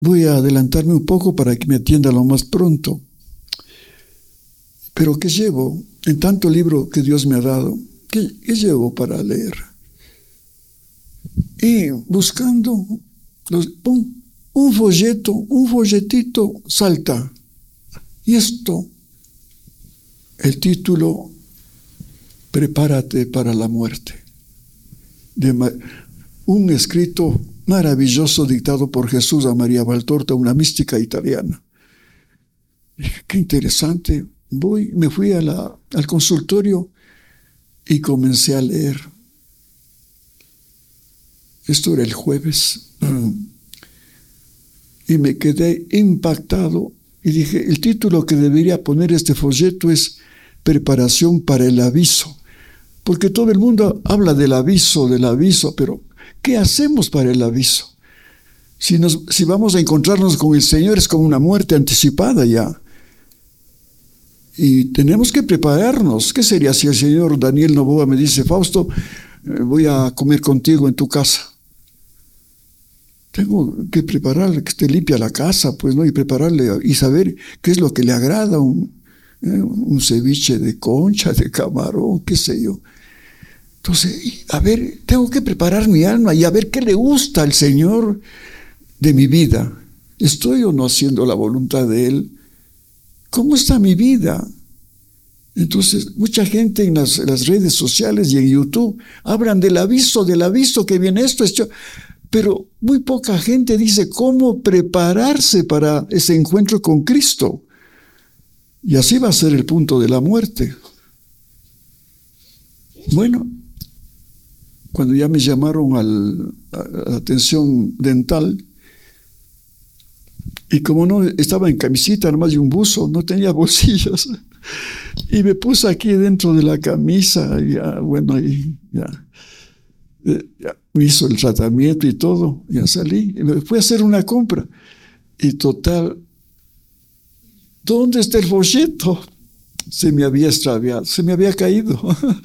Voy a adelantarme un poco para que me atienda lo más pronto. Pero ¿qué llevo en tanto libro que Dios me ha dado? ¿Qué llevo para leer? Y buscando un folletito salta. Y esto, el título, Prepárate para la muerte. Un escrito maravilloso dictado por Jesús a María Valtorta, una mística italiana. Dije, qué interesante. Me fui al consultorio y comencé a leer. Esto era el jueves. Y me quedé impactado y dije, el título que debería poner este folleto es Preparación para el aviso. Porque todo el mundo habla del aviso, pero ¿qué hacemos para el aviso? Si vamos a encontrarnos con el Señor es como una muerte anticipada ya. Y tenemos que prepararnos. ¿Qué sería si el señor Daniel Noboa me dice, Fausto, voy a comer contigo en tu casa? Tengo que prepararle, que esté limpia la casa, pues, ¿no? Y prepararle y saber qué es lo que le agrada, un ceviche de concha, de camarón, qué sé yo. Entonces, a ver, tengo que preparar mi alma y a ver qué le gusta al Señor de mi vida. ¿Estoy o no haciendo la voluntad de Él? ¿Cómo está mi vida? Entonces, mucha gente en las redes sociales y en YouTube hablan del aviso que viene esto, pero muy poca gente dice cómo prepararse para ese encuentro con Cristo. Y así va a ser el punto de la muerte. Bueno, cuando ya me llamaron a la atención dental, y como no estaba en camisita, nomás de un buzo, no tenía bolsillos, y me puse aquí dentro de la camisa, y ya me hizo el tratamiento y todo, ya salí, y me fui a hacer una compra, y total, ¿dónde está el folleto? Se me había extraviado, se me había caído.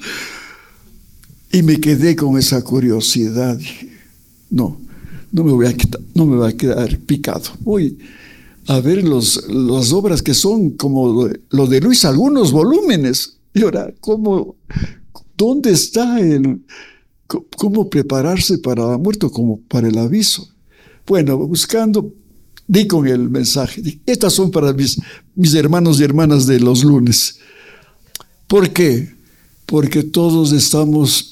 Y me quedé con esa curiosidad. Dije, no me voy a quedar picado. Voy a ver las obras que son como lo de Luis, algunos volúmenes. Y ahora, ¿dónde está cómo prepararse para la muerte, como para el aviso? Bueno, buscando, di con el mensaje. Dije, estas son para mis hermanos y hermanas de los lunes. ¿Por qué? Porque todos estamos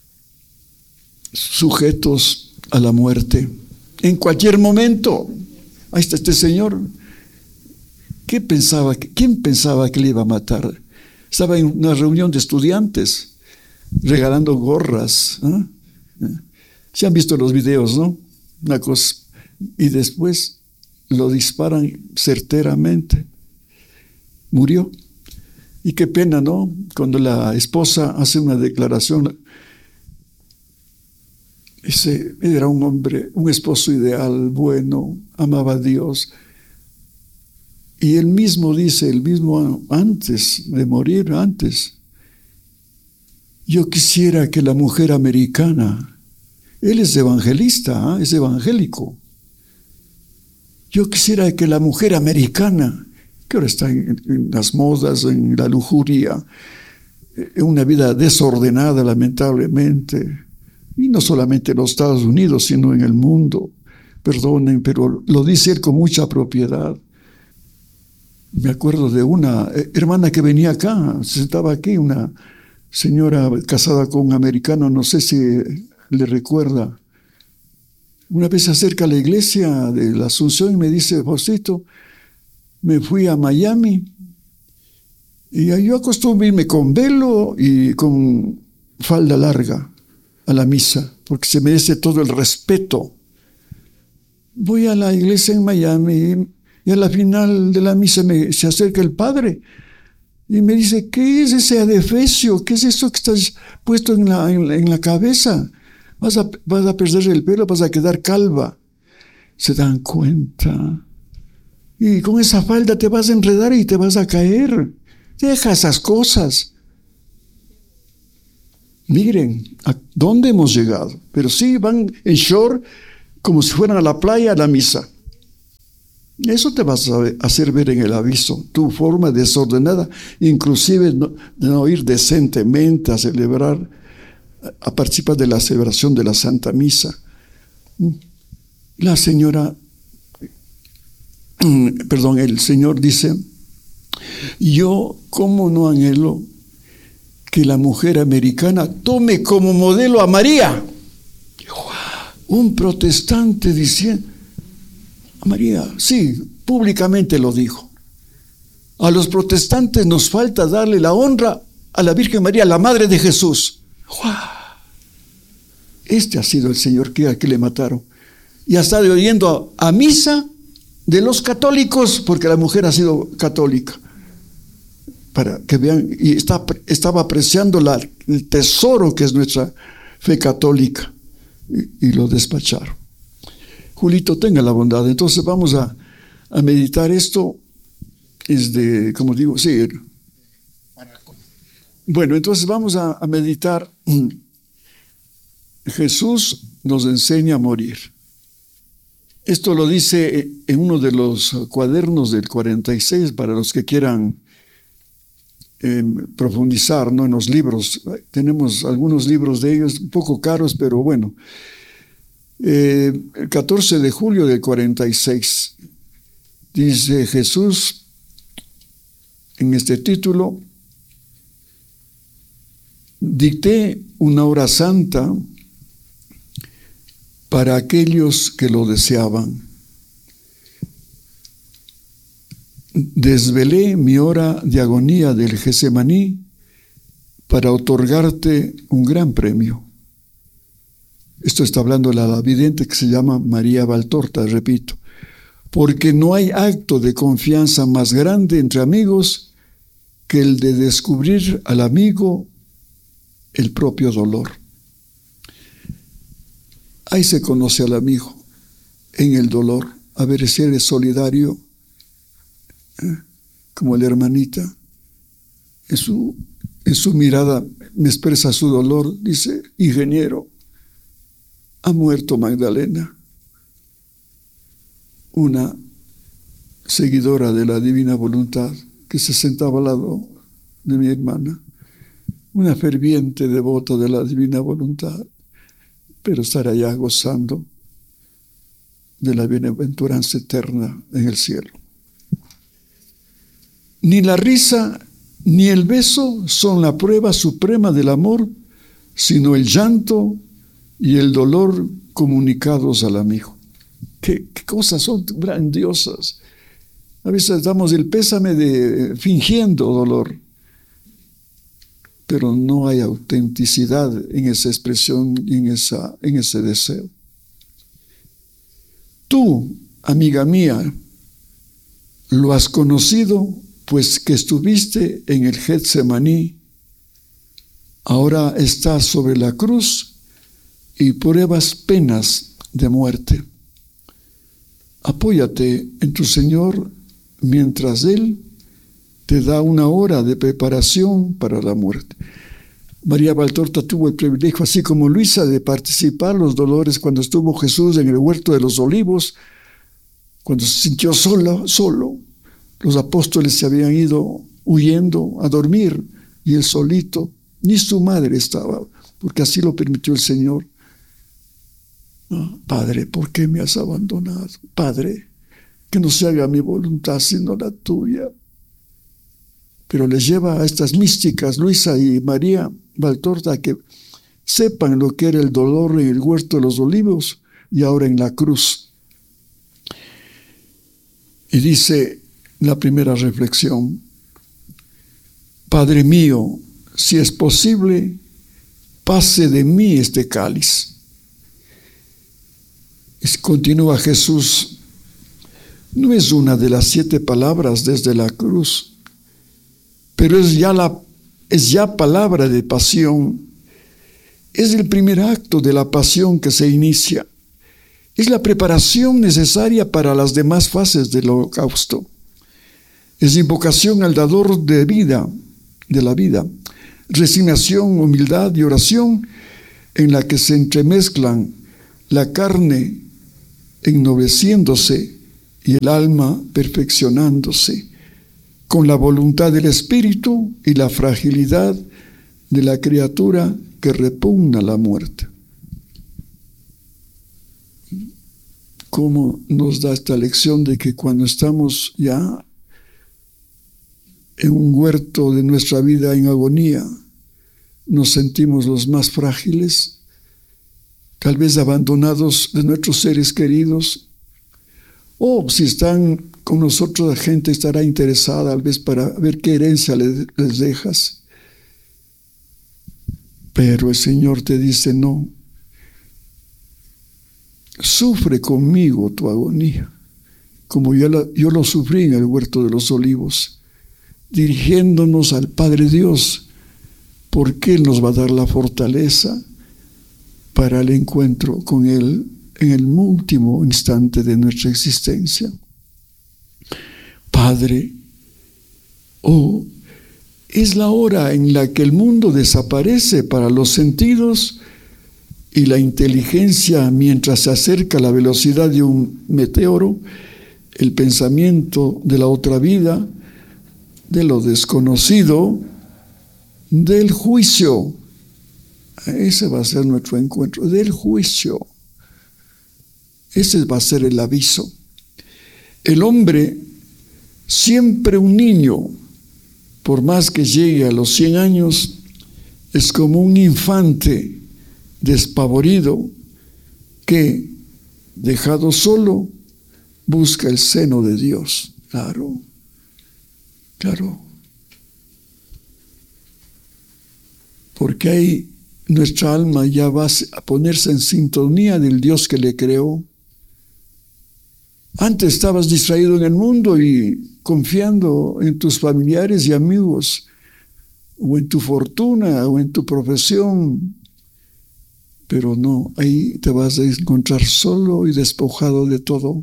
sujetos a la muerte. En cualquier momento. Ahí está este señor. ¿Quién pensaba que le iba a matar? Estaba en una reunión de estudiantes regalando gorras. Se han visto los videos, ¿no? Una cosa. Y después lo disparan certeramente. Murió. Y qué pena, ¿no? Cuando la esposa hace una declaración. Ese era un hombre, un esposo ideal, bueno, amaba a Dios. Y él mismo dice, antes de morir, yo quisiera que la mujer americana, él es evangelista, es evangélico. Yo quisiera que la mujer americana, que ahora está en las modas, en la lujuria, en una vida desordenada, lamentablemente, y no solamente en los Estados Unidos, sino en el mundo. Perdonen, pero lo dice él con mucha propiedad. Me acuerdo de una hermana que venía acá, se sentaba aquí, una señora casada con un americano, no sé si le recuerda. Una vez se acerca a la iglesia de la Asunción y me dice, Faustito, me fui a Miami y yo acostumbro irme con velo y con falda larga a la misa, porque se merece todo el respeto. Voy a la iglesia en Miami y a la final de la misa se acerca el padre y me dice, ¿qué es ese adefesio? ¿Qué es eso que estás puesto en la cabeza? Vas a perder el pelo, vas a quedar calva. ¿Se dan cuenta? Y con esa falda te vas a enredar y te vas a caer. Deja esas cosas. Miren a dónde hemos llegado. Pero sí van en short como si fueran a la playa, a la misa. Eso te vas a hacer ver en el aviso, tu forma desordenada, inclusive de no ir decentemente a celebrar, a participar de la celebración de la Santa Misa. La señora, perdón, el Señor dice, yo cómo no anhelo que la mujer americana tome como modelo a María. Un protestante diciendo, María, sí, públicamente lo dijo. A los protestantes nos falta darle la honra a la Virgen María, la Madre de Jesús. Este ha sido el Señor que le mataron. Y ha estado oyendo a misa de los católicos, porque la mujer ha sido católica. Para que vean, y estaba apreciando el tesoro que es nuestra fe católica. Y lo despacharon. Julito, tenga la bondad. Entonces vamos a meditar esto. Es de, como digo, sí. Bueno, entonces vamos a meditar. Jesús nos enseña a morir. Esto lo dice en uno de los cuadernos del 46, para los que quieran profundizar, ¿no? En los libros. Tenemos algunos libros de ellos, un poco caros, pero bueno. El 14 de julio del 46, dice Jesús en este título, dicté una hora santa para aquellos que lo deseaban. Desvelé mi hora de agonía del Getsemaní para otorgarte un gran premio. Esto está hablando la vidente que se llama María Valtorta, repito. Porque no hay acto de confianza más grande entre amigos que el de descubrir al amigo el propio dolor. Ahí se conoce al amigo, en el dolor. A ver si eres solidario, como la hermanita. En su mirada me expresa su dolor. Dice, ingeniero, ha muerto Magdalena, una seguidora de la divina voluntad que se sentaba al lado de mi hermana, una ferviente devota de la divina voluntad, pero estará ya gozando de la bienaventuranza eterna en el cielo. Ni la risa ni el beso son la prueba suprema del amor, sino el llanto y el dolor comunicados al amigo. ¿Qué cosas son grandiosas? A veces damos el pésame fingiendo dolor, pero no hay autenticidad en esa expresión y en ese deseo. Tú, amiga mía, lo has conocido, pues que estuviste en el Getsemaní, ahora estás sobre la cruz y pruebas penas de muerte. Apóyate en tu Señor mientras Él te da una hora de preparación para la muerte. María Valtorta tuvo el privilegio, así como Luisa, de participar en los dolores cuando estuvo Jesús en el huerto de los olivos, cuando se sintió solo. Los apóstoles se habían ido huyendo a dormir y él solito, ni su madre estaba, porque así lo permitió el Señor. Padre, ¿por qué me has abandonado? Padre, que no se haga mi voluntad sino la tuya. Pero les lleva a estas místicas, Luisa y María Valtorta, que sepan lo que era el dolor en el huerto de los olivos y ahora en la cruz. Y dice la primera reflexión, Padre mío, si es posible, pase de mí este cáliz. Continúa Jesús, no es una de las 7 palabras desde la cruz, pero es ya palabra de pasión. Es el primer acto de la pasión que se inicia. Es la preparación necesaria para las demás fases del holocausto. Es invocación al dador de la vida, resignación, humildad y oración en la que se entremezclan la carne ennobleciéndose y el alma perfeccionándose con la voluntad del espíritu y la fragilidad de la criatura que repugna la muerte. ¿Cómo nos da esta lección de que cuando estamos ya en un huerto de nuestra vida en agonía, nos sentimos los más frágiles, tal vez abandonados de nuestros seres queridos, o si están con nosotros, la gente estará interesada tal vez para ver qué herencia les dejas. Pero el Señor te dice, no, sufre conmigo tu agonía, como yo lo sufrí en el huerto de los olivos, dirigiéndonos al Padre Dios, porque Él nos va a dar la fortaleza para el encuentro con Él en el último instante de nuestra existencia. Padre, es la hora en la que el mundo desaparece para los sentidos y la inteligencia, mientras se acerca a la velocidad de un meteoro, el pensamiento de la otra vida, de lo desconocido, del juicio. Ese va a ser nuestro encuentro, del juicio. Ese va a ser el aviso. El hombre, siempre un niño, por más que llegue a los 100 años, es como un infante despavorido que, dejado solo, busca el seno de Dios. Claro. Porque ahí nuestra alma ya va a ponerse en sintonía del Dios que le creó. Antes estabas distraído en el mundo y confiando en tus familiares y amigos, o en tu fortuna, o en tu profesión. Pero no, ahí te vas a encontrar solo y despojado de todo.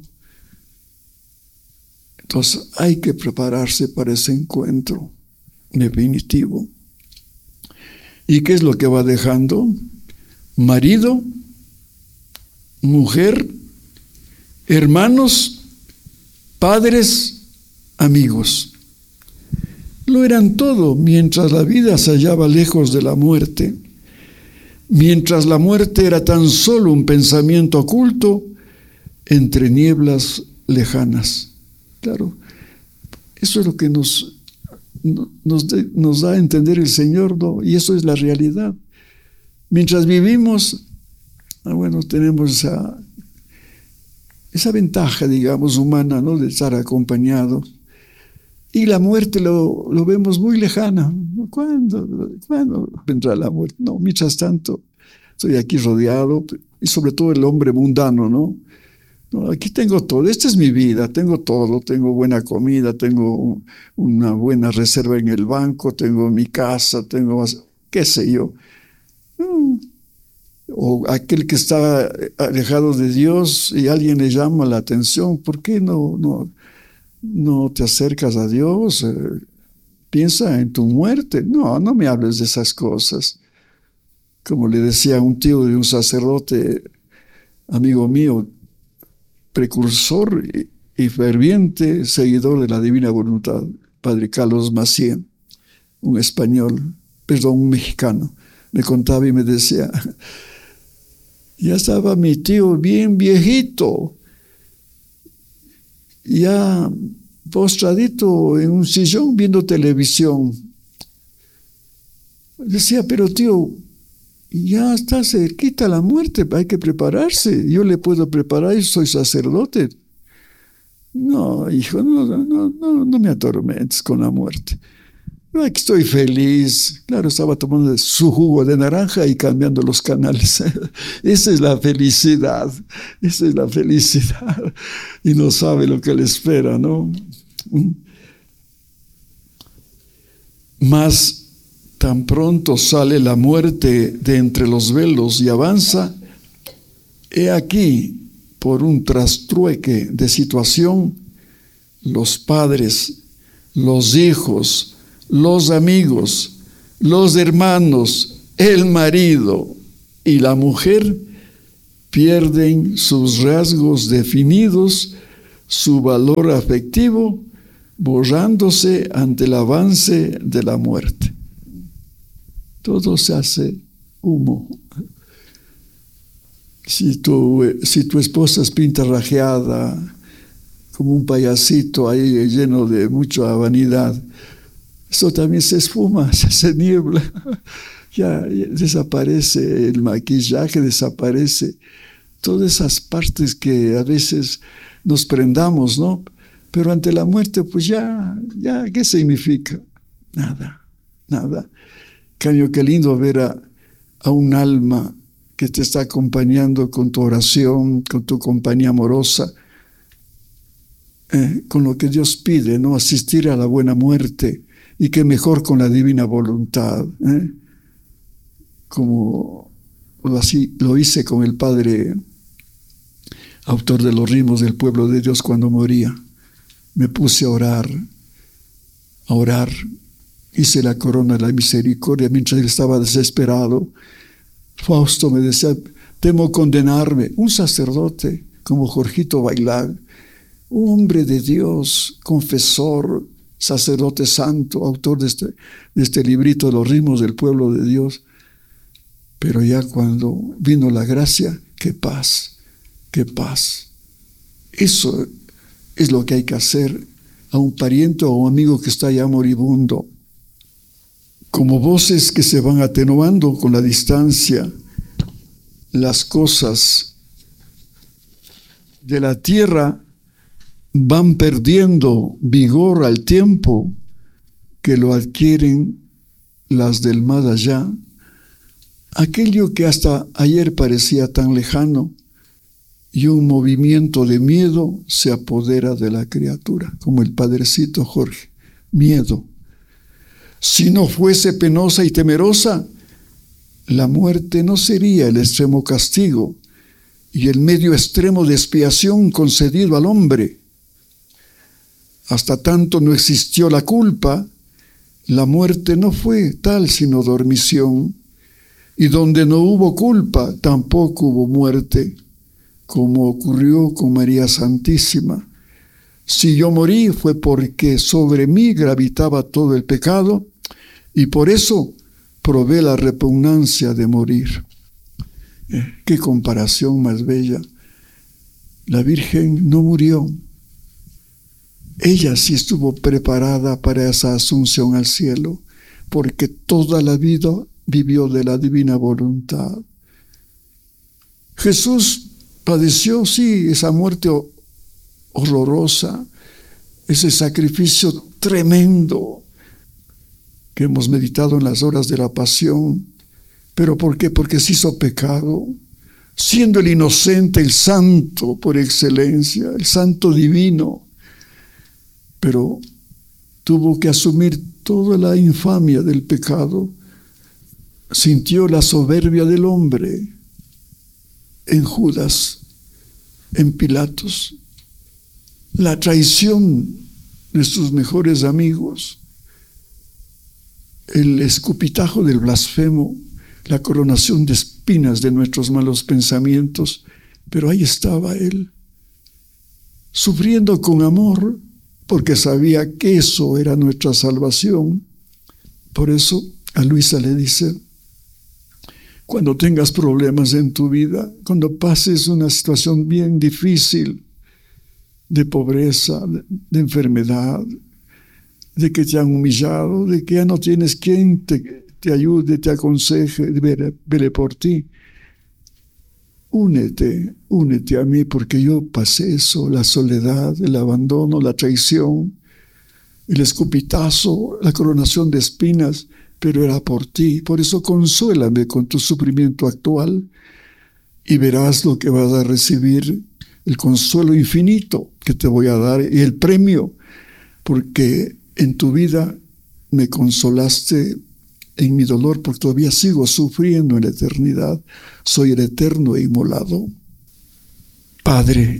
Entonces hay que prepararse para ese encuentro definitivo. ¿Y qué es lo que va dejando? Marido, mujer, hermanos, padres, amigos. Lo eran todo mientras la vida se hallaba lejos de la muerte. Mientras la muerte era tan solo un pensamiento oculto entre nieblas lejanas. Claro, eso es lo que nos da a entender el Señor, ¿no? Y eso es la realidad. Mientras vivimos, tenemos esa ventaja, digamos, humana, ¿no? De estar acompañado. Y la muerte lo vemos muy lejana. ¿Cuándo vendrá la muerte? No, mientras tanto, estoy aquí rodeado, y sobre todo el hombre mundano, ¿no? No, aquí tengo todo, esta es mi vida, tengo todo, tengo buena comida, tengo una buena reserva en el banco, tengo mi casa, tengo, qué sé yo. O aquel que está alejado de Dios y alguien le llama la atención, ¿por qué no te acercas a Dios? Piensa en tu muerte. No me hables de esas cosas. Como le decía un tío de un sacerdote, amigo mío, precursor y ferviente seguidor de la divina voluntad, Padre Carlos Macié, un mexicano, me contaba y me decía, ya estaba mi tío bien viejito, ya postradito en un sillón viendo televisión. Decía, pero tío, ya está cerquita la muerte, hay que prepararse. Yo le puedo preparar, yo soy sacerdote. No, hijo, no me atormentes con la muerte. No, aquí estoy feliz. Claro, estaba tomando su jugo de naranja y cambiando los canales. Esa es la felicidad. Esa es la felicidad. Y no sabe lo que le espera, ¿no? Mas tan pronto sale la muerte de entre los velos y avanza, he aquí, por un trastrueque de situación, los padres, los hijos, los amigos, los hermanos, el marido y la mujer pierden sus rasgos definidos su valor afectivo, borrándose ante el avance de la muerte. Todo se hace humo. Si tu esposa es pintarrajeada, como un payasito ahí lleno de mucha vanidad, eso también se esfuma, se niebla. Ya desaparece el maquillaje, desaparece todas esas partes que a veces nos prendamos, ¿no? Pero ante la muerte, pues ya, ¿qué significa? Nada. Cambio, qué lindo ver a un alma que te está acompañando con tu oración, con tu compañía amorosa, con lo que Dios pide, ¿no? Asistir a la buena muerte, y qué mejor con la divina voluntad, como así lo hice con el Padre, autor de los ritmos del pueblo de Dios, cuando moría. Me puse a orar, hice la corona de la misericordia mientras él estaba desesperado. Fausto me decía, temo condenarme. Un sacerdote como Jorgito Bailag, un hombre de Dios, confesor, sacerdote santo, autor de este librito de los ritmos del pueblo de Dios. Pero ya cuando vino la gracia, qué paz. Eso es lo que hay que hacer a un pariente o un amigo que está ya moribundo. Como voces que se van atenuando con la distancia, las cosas de la tierra van perdiendo vigor al tiempo que lo adquieren las del más allá. Aquello que hasta ayer parecía tan lejano, y un movimiento de miedo se apodera de la criatura, como el padrecito Jorge. Miedo. Si no fuese penosa y temerosa, la muerte no sería el extremo castigo y el medio extremo de expiación concedido al hombre. Hasta tanto no existió la culpa, la muerte no fue tal sino dormición, y donde no hubo culpa, tampoco hubo muerte, como ocurrió con María Santísima. Si yo morí fue porque sobre mí gravitaba todo el pecado, y por eso probé la repugnancia de morir. Qué comparación más bella. La Virgen no murió. Ella sí estuvo preparada para esa asunción al cielo, porque toda la vida vivió de la divina voluntad. Jesús padeció, sí, esa muerte horrorosa, ese sacrificio tremendo que hemos meditado en las horas de la pasión. ¿Pero por qué? Porque se hizo pecado, siendo el inocente, el santo por excelencia, el santo divino. Pero tuvo que asumir toda la infamia del pecado. Sintió la soberbia del hombre en Judas, en Pilatos, la traición de sus mejores amigos, el escupitajo del blasfemo, la coronación de espinas de nuestros malos pensamientos. Pero ahí estaba él, sufriendo con amor, porque sabía que eso era nuestra salvación. Por eso a Luisa le dice, cuando tengas problemas en tu vida, cuando pases una situación bien difícil, de pobreza, de enfermedad, de que te han humillado, de que ya no tienes quien te ayude, te aconseje, vele por ti, únete a mí, porque yo pasé eso, la soledad, el abandono, la traición, el escupitazo, la coronación de espinas, pero era por ti. Por eso consuélame con tu sufrimiento actual y verás lo que vas a recibir, el consuelo infinito que te voy a dar y el premio, porque en tu vida me consolaste en mi dolor, porque todavía sigo sufriendo en la eternidad. Soy el eterno e inmolado. Padre,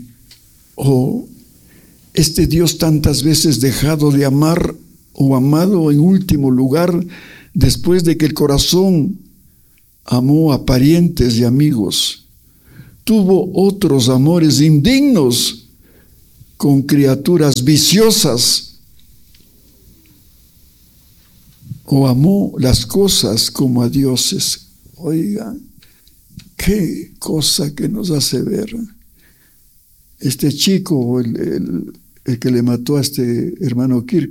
este Dios tantas veces dejado de amar o amado en último lugar, después de que el corazón amó a parientes y amigos, tuvo otros amores indignos con criaturas viciosas, o amó las cosas como a dioses. Oigan, qué cosa que nos hace ver. Este chico, el que le mató a este hermano Kirk,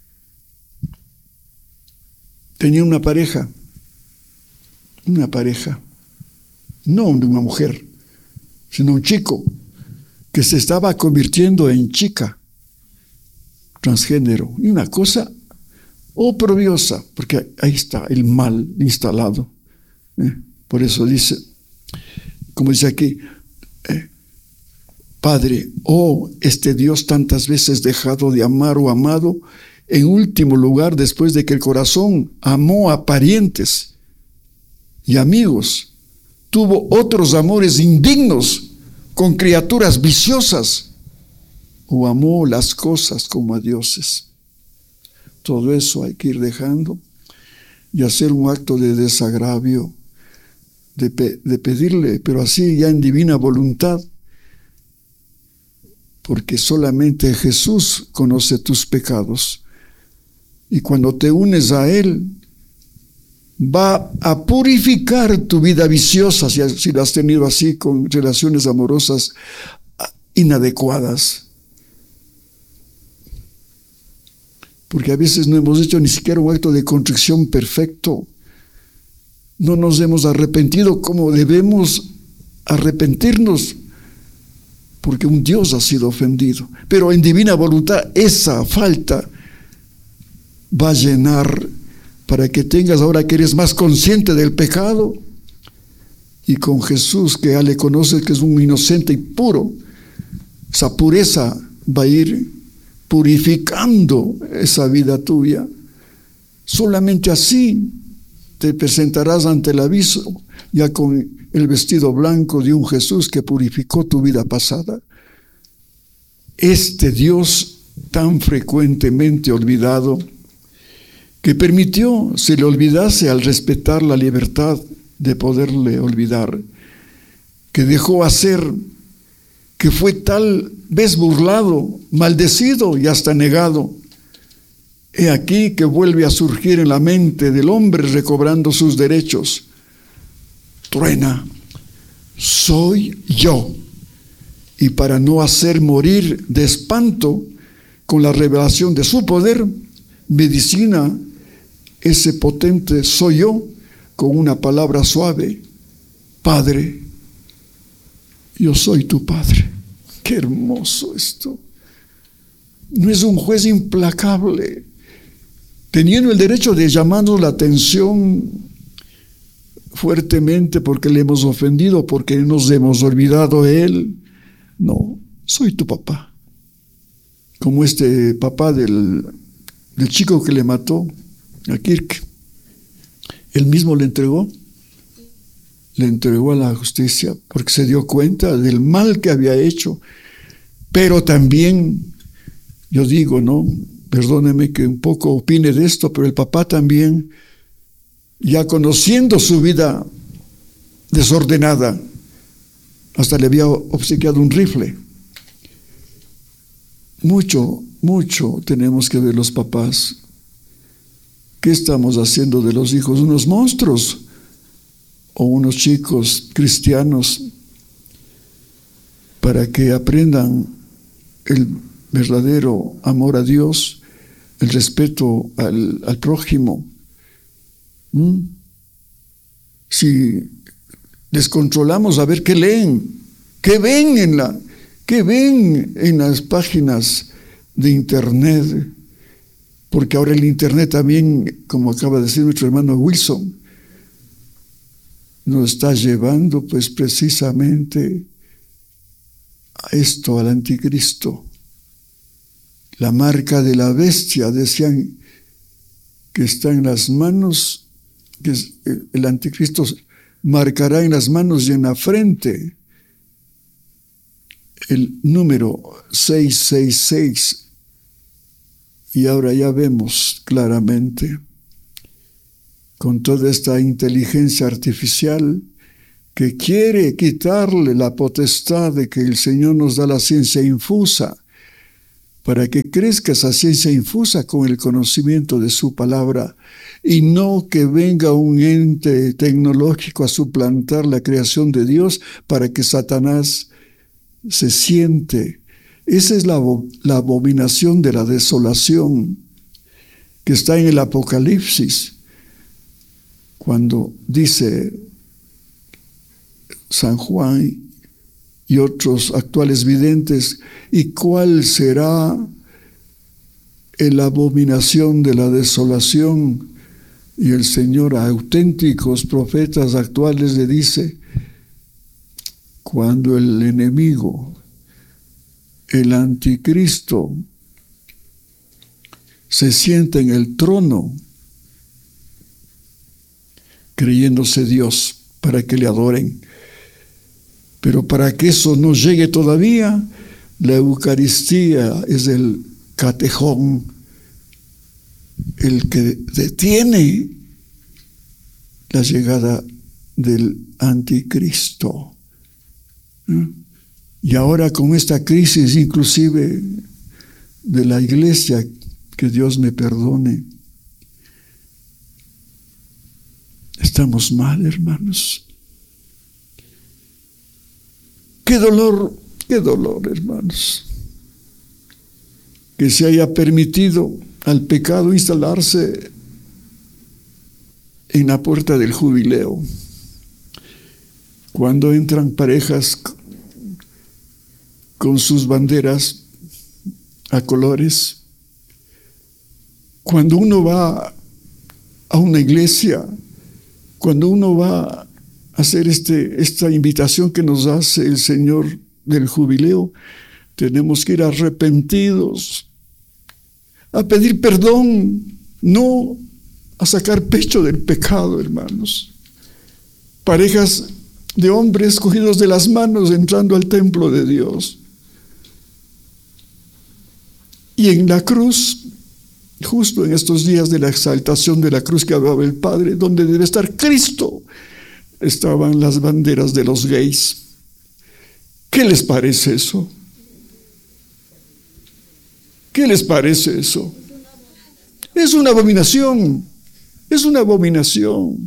tenía una pareja, no una mujer, sino un chico que se estaba convirtiendo en chica, transgénero, y una cosa oprobiosa, porque ahí está el mal instalado. Por eso dice, como dice aquí, Padre, este Dios tantas veces dejado de amar o amado, en último lugar, después de que el corazón amó a parientes y amigos, tuvo otros amores indignos con criaturas viciosas, o amó las cosas como a dioses. Todo eso hay que ir dejando y hacer un acto de desagravio, de pedirle, pero así ya en divina voluntad, porque solamente Jesús conoce tus pecados, y cuando te unes a Él, va a purificar tu vida viciosa, si la has tenido así, con relaciones amorosas inadecuadas. Porque a veces no hemos hecho ni siquiera un acto de contrición perfecto. No nos hemos arrepentido como debemos arrepentirnos, porque un Dios ha sido ofendido. Pero en divina voluntad esa falta va a llenar para que tengas, ahora que eres más consciente del pecado, y con Jesús, que ya le conoces que es un inocente y puro, esa pureza va a ir purificando esa vida tuya. Solamente así te presentarás ante el aviso, ya con el vestido blanco de un Jesús que purificó tu vida pasada. Este Dios tan frecuentemente olvidado, que permitió se le olvidase al respetar la libertad de poderle olvidar, que dejó hacer, que fue tal vez burlado, maldecido y hasta negado. He aquí que vuelve a surgir en la mente del hombre recobrando sus derechos. Truena, soy yo. Y para no hacer morir de espanto con la revelación de su poder, medicina ese potente soy yo con una palabra suave: Padre, yo soy tu Padre. Qué hermoso esto. No es un juez implacable, teniendo el derecho de llamarnos la atención fuertemente porque le hemos ofendido, porque nos hemos olvidado de Él. No, soy tu papá. Como este papá del chico que le mató a Kirk. Él mismo le entregó a la justicia porque se dio cuenta del mal que había hecho. Pero también, yo digo, ¿no? Perdóneme que un poco opine de esto, pero el papá también, ya conociendo su vida desordenada, hasta le había obsequiado un rifle. Mucho tenemos que ver los papás. ¿Qué estamos haciendo de los hijos? ¿Unos monstruos o unos chicos cristianos para que aprendan el verdadero amor a Dios, el respeto al prójimo? Si descontrolamos, a ver qué leen, qué ven en las páginas de internet, porque ahora el internet también, como acaba de decir nuestro hermano Wilson, nos está llevando pues precisamente a esto, al anticristo. La marca de la bestia, decían que está en las manos, que el anticristo marcará en las manos y en la frente el número 666. Y ahora ya vemos claramente, con toda esta inteligencia artificial que quiere quitarle la potestad de que el Señor nos da la ciencia infusa, para que crezca esa ciencia infusa con el conocimiento de su palabra, y no que venga un ente tecnológico a suplantar la creación de Dios para que Satanás se siente. Esa es la abominación de la desolación que está en el Apocalipsis, cuando dice San Juan y otros actuales videntes, ¿y cuál será la abominación de la desolación? Y el Señor a auténticos profetas actuales le dice, cuando el enemigo, el anticristo, se sienta en el trono, creyéndose Dios, para que le adoren. Pero para que eso no llegue todavía, la Eucaristía es el catejón, el que detiene la llegada del anticristo. Y ahora con esta crisis inclusive de la iglesia, que Dios me perdone, estamos mal, hermanos. Qué dolor, hermanos, que se haya permitido al pecado instalarse en la puerta del jubileo. Cuando entran parejas con sus banderas a colores, cuando uno va a una iglesia, cuando uno va hacer esta invitación que nos hace el Señor del jubileo, tenemos que ir arrepentidos, a pedir perdón, no a sacar pecho del pecado, hermanos. Parejas de hombres cogidos de las manos entrando al templo de Dios. Y en la cruz, justo en estos días de la exaltación de la cruz que hablaba el Padre, donde debe estar Cristo, estaban las banderas de los gays. ¿Qué les parece eso? ¿Qué les parece eso? Es una abominación. Es una abominación.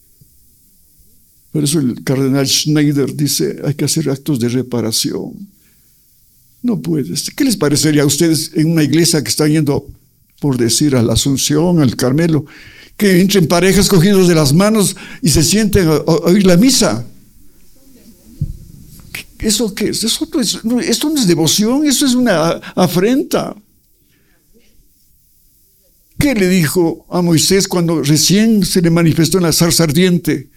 Por eso el cardenal Schneider dice, hay que hacer actos de reparación. No puedes. ¿Qué les parecería a ustedes en una iglesia que están yendo, por decir, a la Asunción, al Carmelo, que entren parejas cogidos de las manos y se sienten a oír la misa? ¿Eso qué es? Esto no es devoción, eso es una afrenta. ¿Qué le dijo a Moisés cuando recién se le manifestó en la zarza ardiente?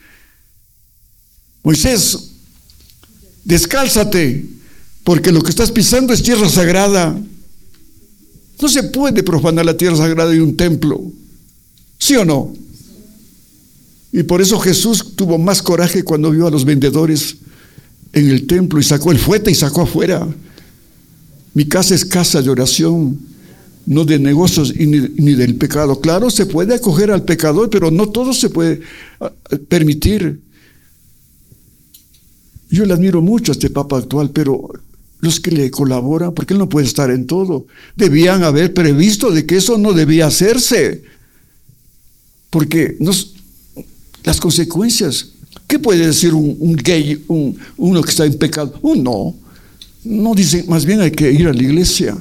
Moisés, descálzate, porque lo que estás pisando es tierra sagrada. No se puede profanar la tierra sagrada de un templo. ¿Sí o no? Y por eso Jesús tuvo más coraje cuando vio a los vendedores en el templo y sacó el fuete y sacó afuera. Mi casa es casa de oración, no de negocios ni del pecado. Claro, se puede acoger al pecador, pero no todo se puede permitir. Yo le admiro mucho a este Papa actual, pero los que le colaboran, porque él no puede estar en todo, debían haber previsto de que eso no debía hacerse. Porque las consecuencias, ¿qué puede decir un gay, uno que está en pecado? No dice, más bien hay que ir a la iglesia.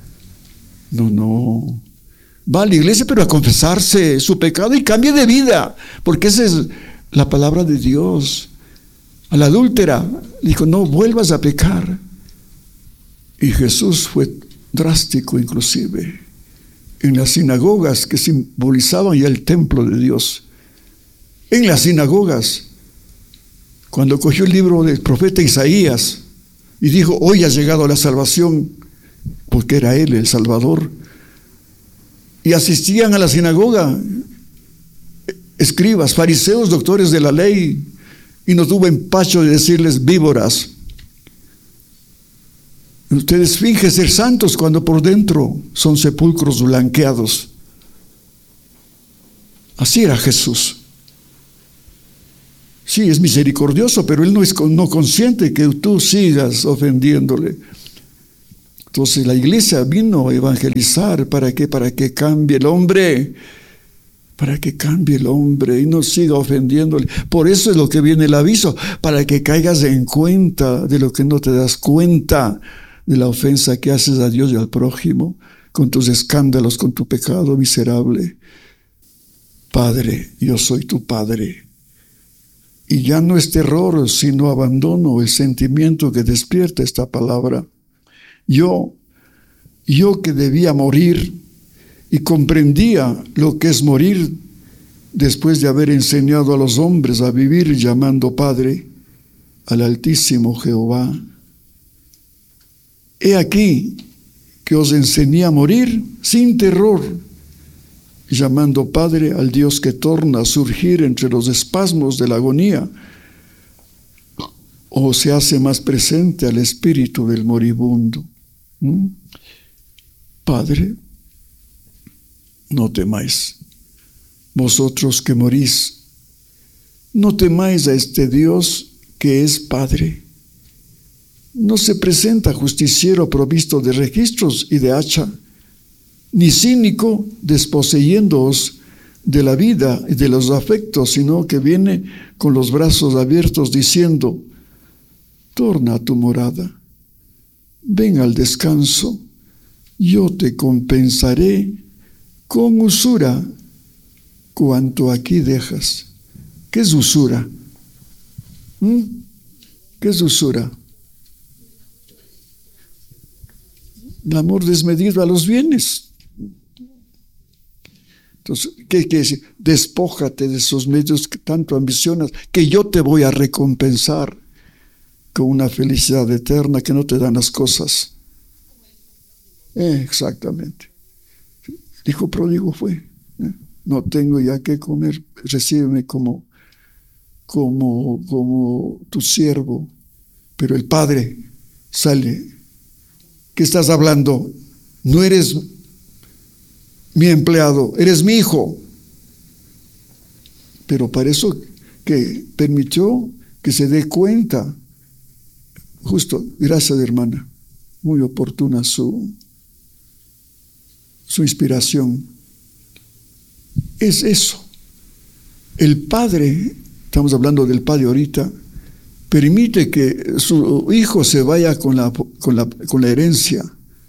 No. Va a la iglesia, pero a confesarse su pecado y cambie de vida, porque esa es la palabra de Dios. A la adúltera dijo, no vuelvas a pecar. Y Jesús fue drástico inclusive en las sinagogas que simbolizaban ya el templo de Dios. En las sinagogas, cuando cogió el libro del profeta Isaías y dijo, hoy ha llegado la salvación, porque era él el Salvador, y asistían a la sinagoga escribas, fariseos, doctores de la ley, y no tuvo empacho de decirles víboras. Ustedes fingen ser santos cuando por dentro son sepulcros blanqueados. Así era Jesús. Sí, es misericordioso, pero él no consiente que tú sigas ofendiéndole. Entonces la iglesia vino a evangelizar. ¿Para qué? Para que cambie el hombre. Para que cambie el hombre y no siga ofendiéndole. Por eso es lo que viene el aviso, para que caigas en cuenta de lo que no te das cuenta, de la ofensa que haces a Dios y al prójimo, con tus escándalos, con tu pecado miserable. Padre, yo soy tu Padre. Y ya no es terror, sino abandono, el sentimiento que despierta esta palabra. Yo que debía morir, y comprendía lo que es morir después de haber enseñado a los hombres a vivir llamando Padre al Altísimo Jehová. He aquí que os enseñé a morir sin terror, llamando Padre al Dios que torna a surgir entre los espasmos de la agonía, o se hace más presente al espíritu del moribundo. Padre, no temáis, vosotros que morís, no temáis a este Dios que es Padre. No se presenta justiciero provisto de registros y de hacha, ni cínico desposeyéndoos de la vida y de los afectos, sino que viene con los brazos abiertos diciendo: torna a tu morada, ven al descanso, yo te compensaré con usura cuanto aquí dejas. ¿Qué es usura? ¿Qué es usura? El amor desmedido a los bienes. Entonces, ¿qué quiere decir? Despójate de esos medios que tanto ambicionas, que yo te voy a recompensar con una felicidad eterna que no te dan las cosas. Exactamente. El hijo pródigo fue, no tengo ya qué comer, recíbeme como tu siervo. Pero el padre sale: ¿qué estás hablando? No eres mi empleado, eres mi hijo. Pero para eso que permitió que se dé cuenta. Justo, gracias hermana, muy oportuna su inspiración. Es eso. El padre, estamos hablando del padre ahorita, permite que su hijo se vaya con la herencia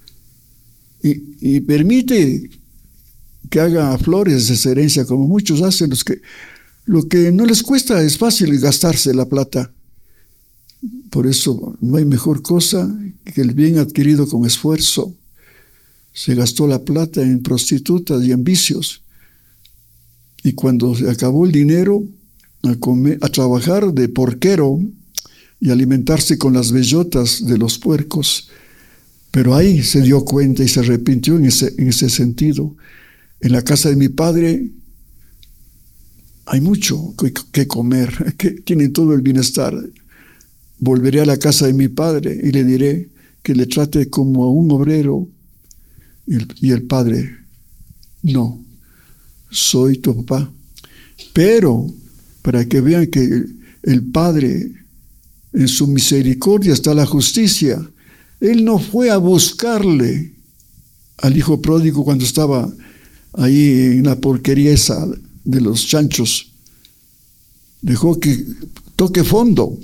y permite que haga flores de esa herencia, como muchos hacen. Lo que no les cuesta es fácil gastarse la plata. Por eso no hay mejor cosa que el bien adquirido con esfuerzo. Se gastó la plata en prostitutas y en vicios. Y cuando se acabó el dinero, a trabajar de porquero y alimentarse con las bellotas de los puercos. Pero ahí se dio cuenta y se arrepintió en ese sentido. En la casa de mi padre hay mucho que comer, que tienen todo el bienestar. Volveré a la casa de mi padre y le diré que le trate como a un obrero. Y el padre: no, soy tu papá. Pero para que vean que el padre, en su misericordia está la justicia. Él no fue a buscarle al hijo pródigo cuando estaba ahí en la porquería esa de los chanchos. Dejó que toque fondo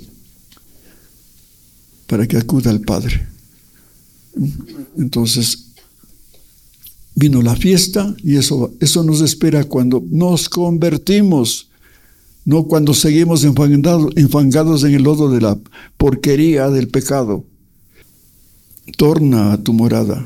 para que acuda al padre. Entonces vino la fiesta y eso nos espera cuando nos convertimos, no cuando seguimos enfangados en el lodo de la porquería del pecado. Torna a tu morada.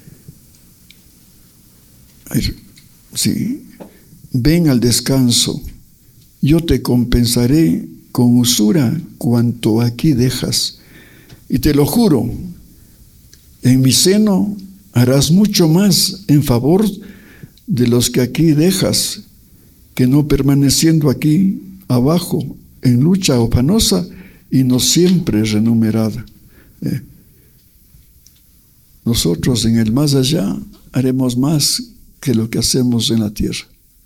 Sí. Ven al descanso. Yo te compensaré con usura cuanto aquí dejas. Y te lo juro, en mi seno harás mucho más en favor de los que aquí dejas, que no permaneciendo aquí abajo en lucha afanosa y no siempre renumerada. Nosotros en el más allá haremos más que lo que hacemos en la tierra.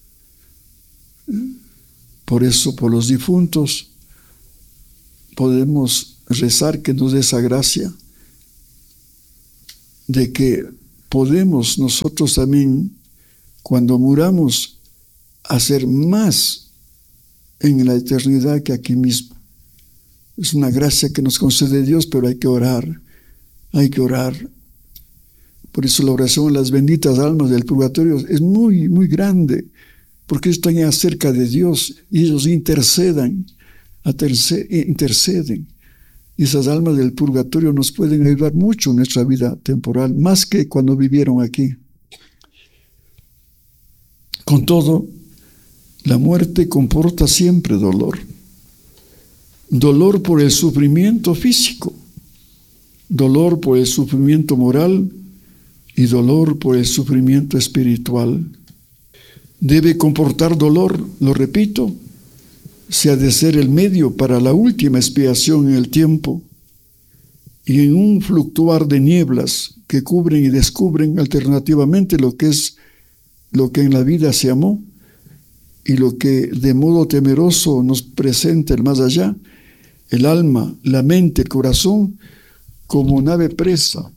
Por eso, por los difuntos, podemos rezar que nos dé esa gracia de que podemos nosotros también, cuando muramos, hacer más en la eternidad que aquí mismo. Es una gracia que nos concede Dios, pero hay que orar. Hay que orar. Por eso la oración a las benditas almas del purgatorio es muy, muy grande, porque están ya cerca de Dios y ellos interceden. Y esas almas del purgatorio nos pueden ayudar mucho en nuestra vida temporal, más que cuando vivieron aquí. Con todo, la muerte comporta siempre dolor. Dolor por el sufrimiento físico, dolor por el sufrimiento moral y dolor por el sufrimiento espiritual. Debe comportar dolor, lo repito, si ha de ser el medio para la última expiación en el tiempo y en un fluctuar de nieblas que cubren y descubren alternativamente lo que en la vida se amó y lo que de modo temeroso nos presenta el más allá, el alma, la mente, el corazón, como nave presa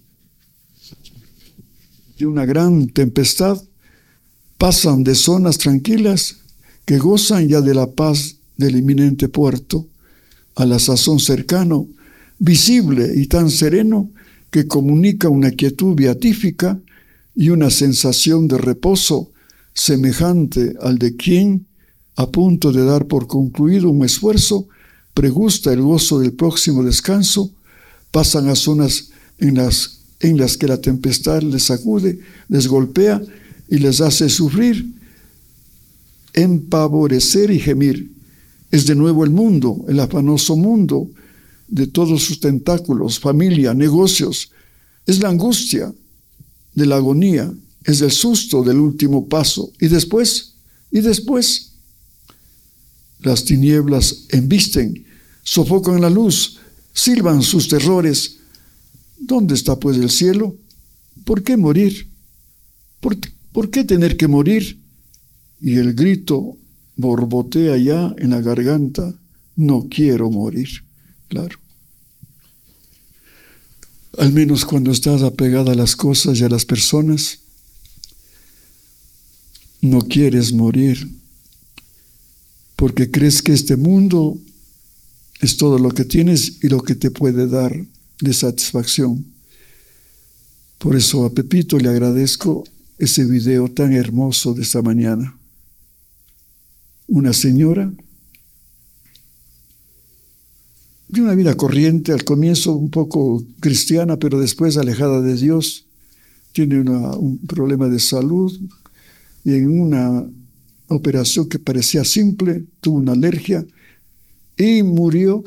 de una gran tempestad, pasan de zonas tranquilas que gozan ya de la paz del inminente puerto, a la sazón cercano, visible y tan sereno que comunica una quietud beatífica y una sensación de reposo semejante al de quien, a punto de dar por concluido un esfuerzo, pregusta el gozo del próximo descanso. Pasan a zonas en las que la tempestad les sacude, les golpea y les hace sufrir, empavorecer y gemir. Es de nuevo el mundo, el afanoso mundo de todos sus tentáculos, familia, negocios. Es la angustia de la agonía, es el susto del último paso. Y después, las tinieblas embisten, sofocan la luz, silban sus terrores. ¿Dónde está pues el cielo? ¿Por qué morir? ¿Por qué tener que morir? Y el grito borbotea ya en la garganta: no quiero morir. Claro. Al menos cuando estás apegada a las cosas y a las personas, no quieres morir, porque crees que este mundo es todo lo que tienes y lo que te puede dar de satisfacción. Por eso a Pepito le agradezco ese video tan hermoso de esta mañana. Una señora de una vida corriente, al comienzo un poco cristiana, pero después alejada de Dios, tiene un problema de salud y en una operación que parecía simple, tuvo una alergia y murió.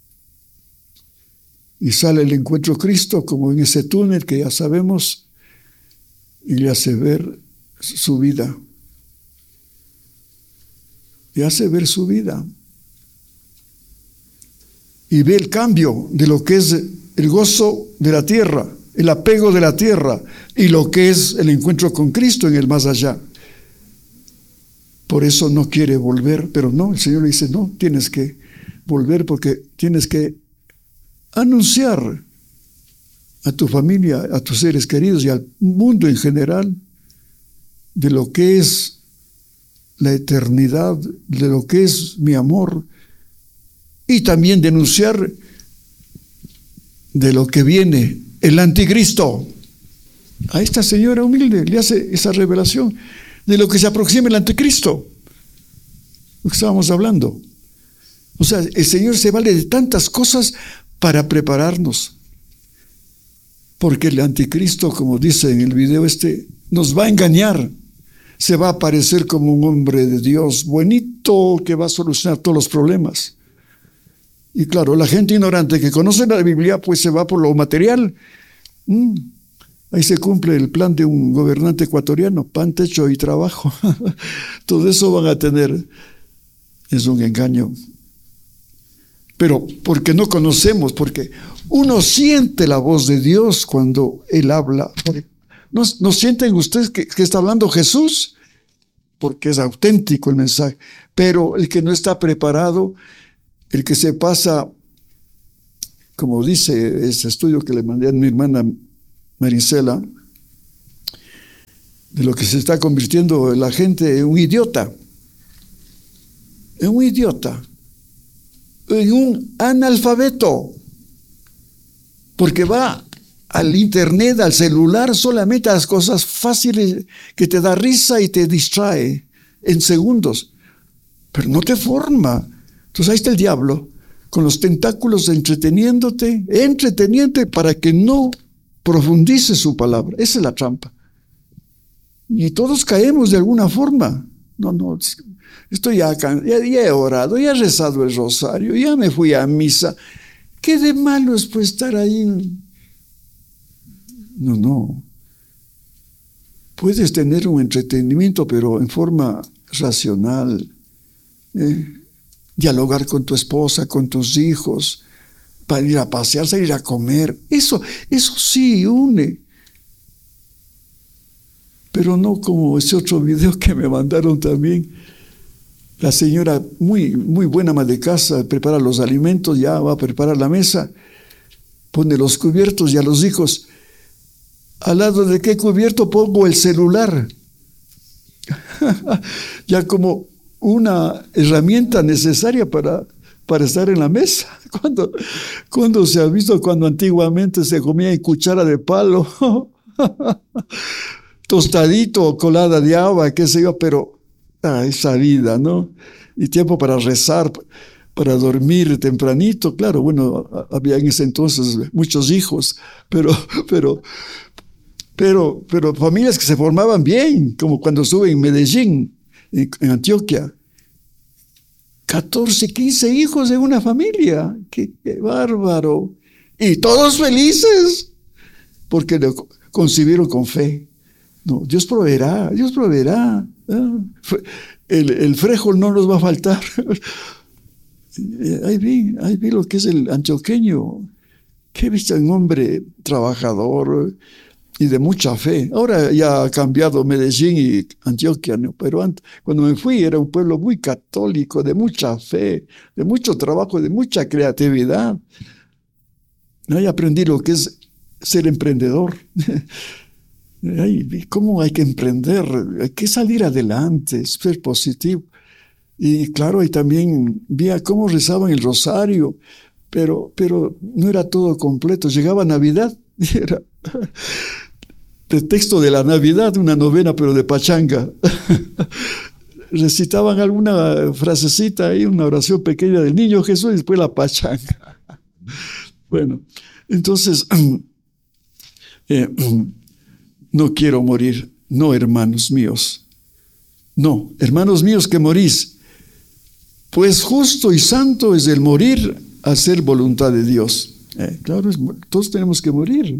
Y sale el encuentro Cristo como en ese túnel que ya sabemos y le hace ver su vida. Le hace ver su vida. Y ve el cambio de lo que es el gozo de la tierra, el apego de la tierra y lo que es el encuentro con Cristo en el más allá. Por eso no quiere volver, pero no, el Señor le dice: no, tienes que volver porque tienes que anunciar a tu familia, a tus seres queridos y al mundo en general de lo que es la eternidad, de lo que es mi amor, y también denunciar de lo que viene, el anticristo. A esta señora humilde le hace esa revelación de lo que se aproxima el anticristo, lo que estábamos hablando. O sea, el Señor se vale de tantas cosas para prepararnos, porque el anticristo, como dice en el video nos va a engañar. Se va a aparecer como un hombre de Dios buenito que va a solucionar todos los problemas. Y claro, la gente ignorante que conoce la Biblia pues se va por lo material. Ahí se cumple el plan de un gobernante ecuatoriano: pan, techo y trabajo. Todo eso van a tener. Es un engaño. Pero porque no conocemos, porque uno siente la voz de Dios cuando Él habla. ¿No sienten ustedes que está hablando Jesús? Porque es auténtico el mensaje. Pero el que no está preparado, el que se pasa, como dice ese estudio que le mandé a mi hermana Marisela, de lo que se está convirtiendo la gente en un idiota, en un analfabeto, porque va al internet, al celular, solamente a las cosas fáciles que te da risa y te distrae en segundos, pero no te forma. Entonces ahí está el diablo, con los tentáculos entreteniéndote para que no profundice su palabra. Esa es la trampa. Y todos caemos de alguna forma. No, estoy ya he orado, ya he rezado el rosario, ya me fui a misa. ¿Qué de malo es pues estar ahí? No. Puedes tener un entretenimiento, pero en forma racional. Dialogar con tu esposa, con tus hijos, para ir a pasear, salir a comer. Eso sí une. Pero no como ese otro video que me mandaron también. La señora, muy buena ama de casa, prepara los alimentos, ya va a preparar la mesa, pone los cubiertos y a los hijos, ¿al lado de qué cubierto pongo el celular? Ya como una herramienta necesaria para estar en la mesa. ¿Cuándo se ha visto cuando antiguamente se comía en cuchara de palo? Tostadito, colada de agua, qué sé yo, pero esa vida, ¿no? Y tiempo para rezar, para dormir tempranito. Claro, bueno, había en ese entonces muchos hijos, pero familias que se formaban bien, como cuando estuve en Medellín, en Antioquia. 14, 15 hijos de una familia. ¡Qué bárbaro! Y todos felices, porque lo concibieron con fe. No, Dios proveerá. El frejol no nos va a faltar. Ahí vi lo que es el antioqueño. Que he visto un hombre trabajador y de mucha fe. Ahora ya ha cambiado Medellín y Antioquia, ¿no? Pero antes, cuando me fui, era un pueblo muy católico, de mucha fe, de mucho trabajo, de mucha creatividad. Ahí aprendí lo que es ser emprendedor. ¿Cómo hay que emprender? Hay que salir adelante, ser positivo. Y claro, y también vi cómo rezaban el rosario, pero no era todo completo. Llegaba Navidad, y era pretexto de la Navidad, una novena, pero de pachanga. Recitaban alguna frasecita ahí, una oración pequeña del niño Jesús y después la pachanga. Bueno, entonces, no quiero morir, no, hermanos míos. No, hermanos míos que morís, pues justo y santo es el morir a hacer voluntad de Dios. Claro, todos tenemos que morir.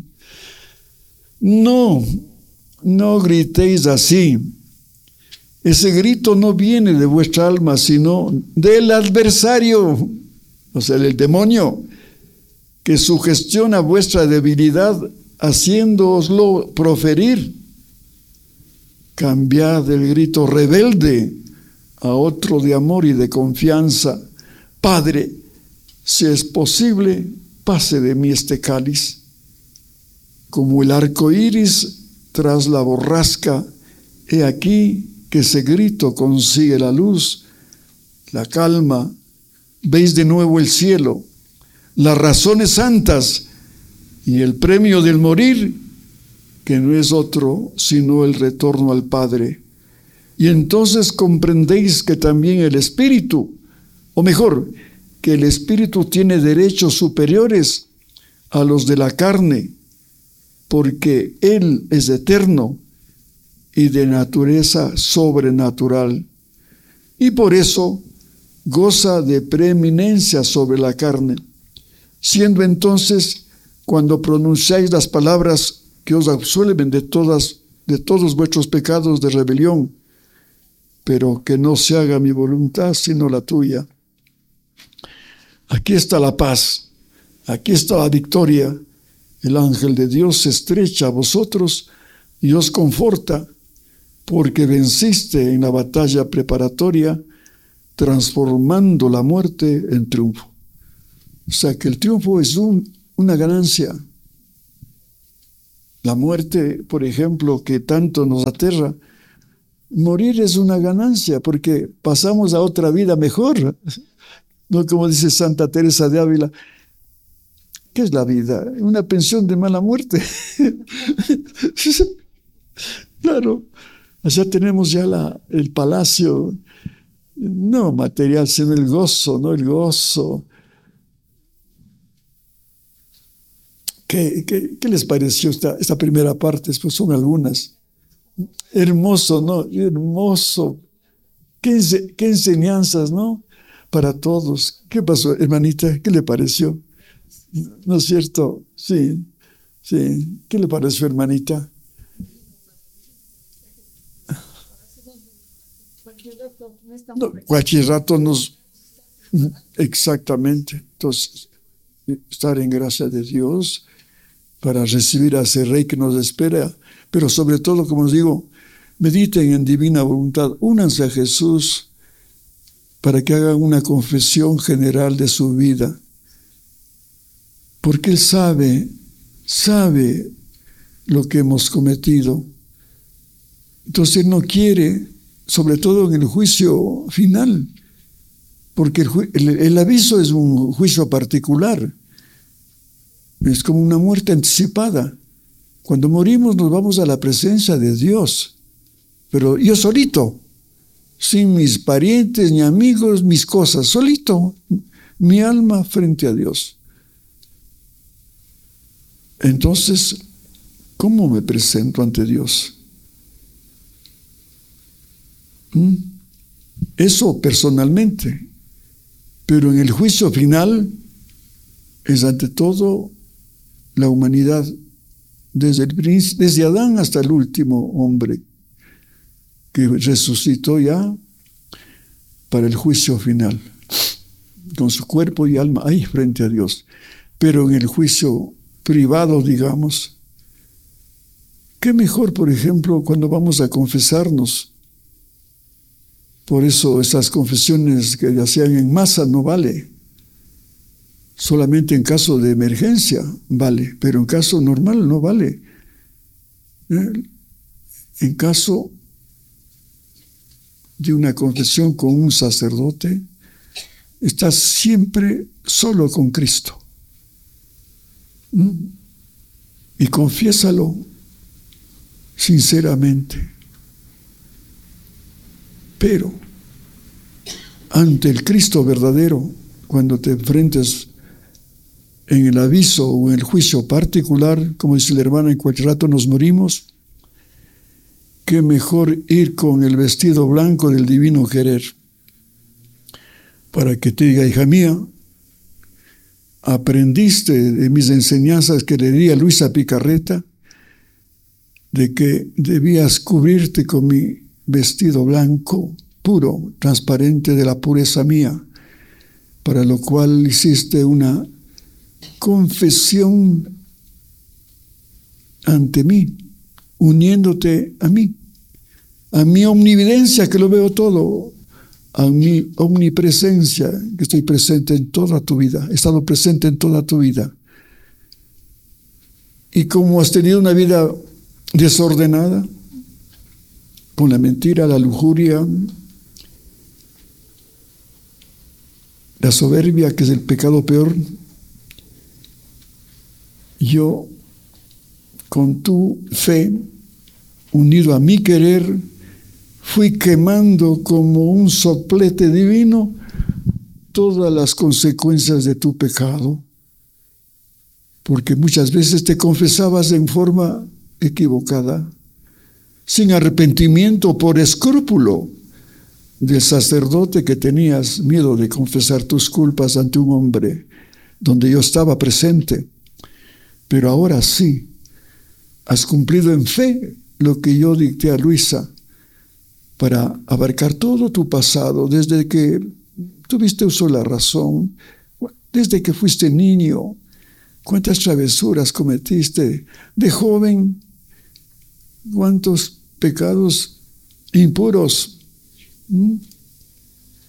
No gritéis así. Ese grito no viene de vuestra alma, sino del adversario, o sea, del demonio, que sugestiona vuestra debilidad, haciéndooslo proferir. Cambiad el grito rebelde a otro de amor y de confianza. Padre, si es posible, pase de mí este cáliz. Como el arco iris tras la borrasca, he aquí que ese grito consigue la luz, la calma. Veis de nuevo el cielo, las razones santas y el premio del morir, que no es otro sino el retorno al Padre. Y entonces comprendéis que también el Espíritu, o mejor, que el Espíritu tiene derechos superiores a los de la carne, porque Él es eterno y de naturaleza sobrenatural, y por eso goza de preeminencia sobre la carne, siendo entonces, cuando pronunciáis las palabras que os absuelven de todos vuestros pecados de rebelión, pero que no se haga mi voluntad sino la tuya. Aquí está la paz, aquí está la victoria. El ángel de Dios se estrecha a vosotros y os conforta, porque venciste en la batalla preparatoria, transformando la muerte en triunfo. O sea que el triunfo es una ganancia. La muerte, por ejemplo, que tanto nos aterra, morir es una ganancia porque pasamos a otra vida mejor. No como dice Santa Teresa de Ávila, ¿qué es la vida? Una pensión de mala muerte. Claro, allá tenemos ya el palacio, no material, sino el gozo, ¿no? El gozo. ¿Qué les pareció esta primera parte? Pues son algunas. Hermoso, ¿no? Hermoso. ¿Qué enseñanzas, ¿no? Para todos. ¿Qué pasó, hermanita? ¿Qué le pareció? ¿No es cierto? Sí, sí. ¿Qué le pareció, hermanita? No, cualquier rato nos... Exactamente. Entonces, estar en gracia de Dios para recibir a ese Rey que nos espera. Pero sobre todo, como os digo, mediten en divina voluntad. Únanse a Jesús para que hagan una confesión general de su vida. Porque Él sabe lo que hemos cometido. Entonces Él no quiere, sobre todo en el juicio final, porque el aviso es un juicio particular. Es como una muerte anticipada. Cuando morimos nos vamos a la presencia de Dios, pero yo solito, sin mis parientes ni amigos, mis cosas, solito, mi alma frente a Dios. Entonces, ¿cómo me presento ante Dios? Eso personalmente, pero en el juicio final es ante todo la humanidad, desde Adán hasta el último hombre que resucitó ya para el juicio final, con su cuerpo y alma ahí frente a Dios. Pero en el juicio privado, digamos, qué mejor, por ejemplo, cuando vamos a confesarnos. Por eso esas confesiones que hacían en masa no vale. Solamente en caso de emergencia vale, pero en caso normal no vale. En caso de una confesión con un sacerdote, estás siempre solo con Cristo. Y confiésalo sinceramente. Pero ante el Cristo verdadero, cuando te enfrentes en el aviso o en el juicio particular, como dice la hermana, en cualquier rato nos morimos, qué mejor ir con el vestido blanco del divino querer, para que te diga, hija mía, aprendiste de mis enseñanzas que le di a Luisa Picarreta, de que debías cubrirte con mi vestido blanco, puro, transparente de la pureza mía, para lo cual hiciste una confesión ante mí, uniéndote a mi omnividencia, que lo veo todo, a mi omnipresencia, que estoy presente en toda tu vida, he estado presente en toda tu vida. Y como has tenido una vida desordenada, con la mentira, la lujuria, la soberbia, que es el pecado peor, yo, con tu fe, unido a mi querer, fui quemando como un soplete divino todas las consecuencias de tu pecado, porque muchas veces te confesabas en forma equivocada, sin arrepentimiento, por escrúpulo del sacerdote, que tenías miedo de confesar tus culpas ante un hombre donde yo estaba presente. Pero ahora sí, has cumplido en fe lo que yo dicté a Luisa, para abarcar todo tu pasado, desde que tuviste uso de la razón, desde que fuiste niño, cuántas travesuras cometiste, de joven, cuántos pecados impuros.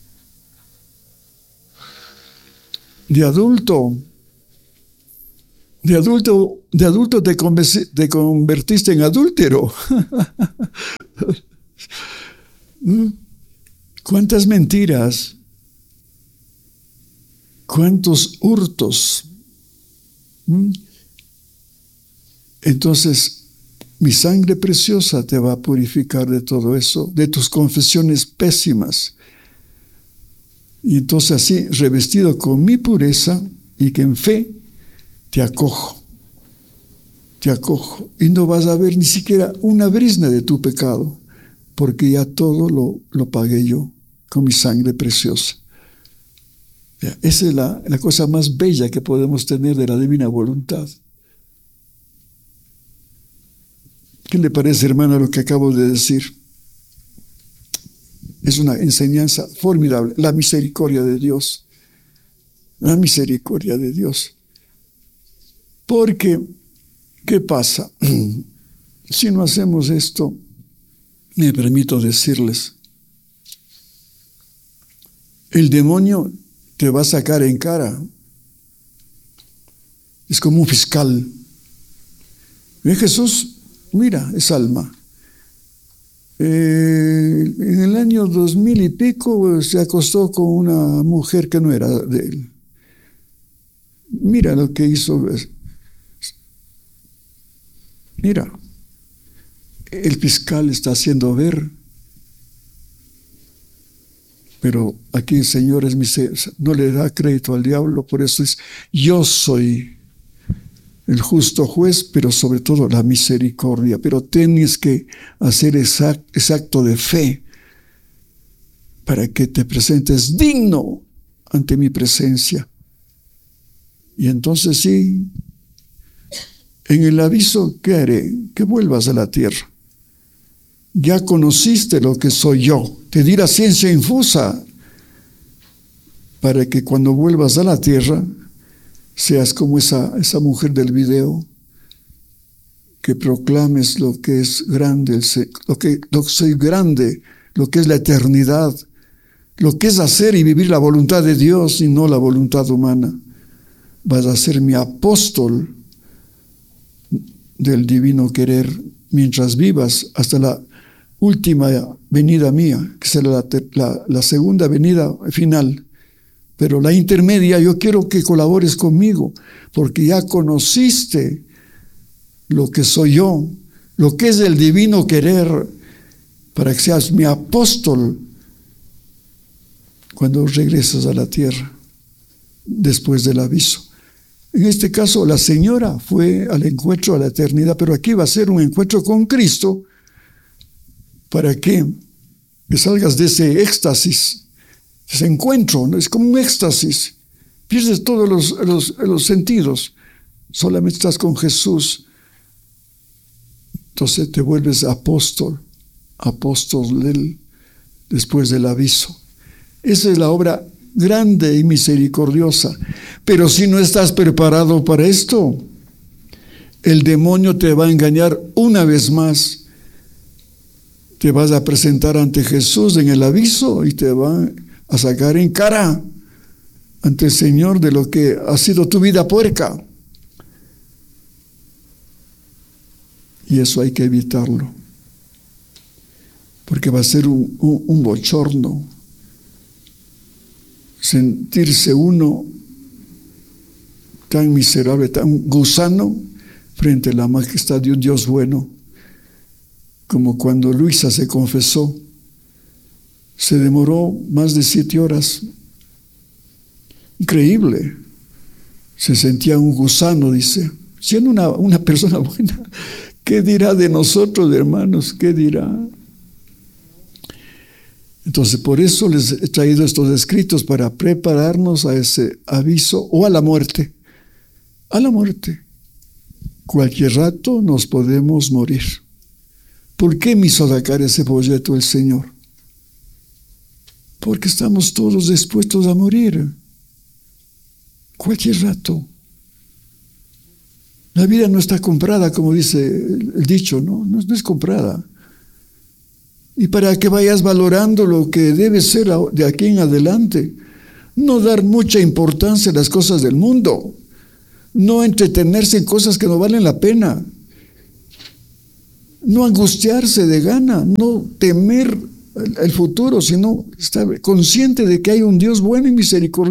De adulto, De adulto te convertiste en adúltero. ¿Cuántas mentiras? ¿Cuántos hurtos? Entonces, mi sangre preciosa te va a purificar de todo eso, de tus confesiones pésimas. Y entonces así, revestido con mi pureza y que en fe, te acojo. Te acojo. Y no vas a ver ni siquiera una brizna de tu pecado, porque ya todo lo pagué yo con mi sangre preciosa. Esa es la cosa más bella que podemos tener de la divina voluntad. ¿Qué le parece, hermano, lo que acabo de decir? Es una enseñanza formidable. La misericordia de Dios. La misericordia de Dios. Porque, ¿qué pasa? Si no hacemos esto, me permito decirles, el demonio te va a sacar en cara. Es como un fiscal. ¿Ve Jesús? Mira, es alma. En el año 2000 y pico se acostó con una mujer que no era de él. Mira lo que hizo. Mira, el fiscal está haciendo ver, pero aquí el Señor no le da crédito al diablo, por eso es, yo soy el justo juez, pero sobre todo la misericordia. Pero tienes que hacer ese acto de fe para que te presentes digno ante mi presencia. Y entonces sí, en el aviso, ¿qué haré? Que vuelvas a la tierra. Ya conociste lo que soy yo. Te di la ciencia infusa para que cuando vuelvas a la tierra seas como esa mujer del video, que proclames lo que es grande, lo que soy grande, lo que es la eternidad, lo que es hacer y vivir la voluntad de Dios y no la voluntad humana. Vas a ser mi apóstol del divino querer mientras vivas hasta la última venida mía, que será la segunda venida final. Pero la intermedia yo quiero que colabores conmigo, porque ya conociste lo que soy yo, lo que es el divino querer, para que seas mi apóstol cuando regresas a la tierra, después del aviso. En este caso, la señora fue al encuentro a la eternidad, pero aquí va a ser un encuentro con Cristo, para que salgas de ese éxtasis, ese encuentro, ¿no? Es como un éxtasis. Pierdes todos los sentidos. Solamente estás con Jesús. Entonces te vuelves apóstol después del aviso. Esa es la obra grande y misericordiosa. Pero si no estás preparado para esto, el demonio te va a engañar una vez más. Te vas a presentar ante Jesús en el aviso y te va a sacar en cara ante el Señor de lo que ha sido tu vida puerca. Y eso hay que evitarlo, porque va a ser un bochorno sentirse uno tan miserable, tan gusano frente a la majestad de un Dios bueno, como cuando Luisa se confesó. Se demoró más de 7 horas. Increíble. Se sentía un gusano, dice. Siendo una persona buena, ¿qué dirá de nosotros, hermanos? ¿Qué dirá? Entonces, por eso les he traído estos escritos, para prepararnos a ese aviso o a la muerte. A la muerte. Cualquier rato nos podemos morir. ¿Por qué me hizo sacar ese folleto el Señor? Porque estamos todos dispuestos a morir. Cualquier rato. La vida no está comprada, como dice el dicho, ¿no? No es comprada. Y para que vayas valorando lo que debe ser de aquí en adelante, no dar mucha importancia a las cosas del mundo. no entretenerse en cosas que no valen la pena, no angustiarse de gana, no temer el futuro, sino estar consciente de que hay un Dios bueno y misericordioso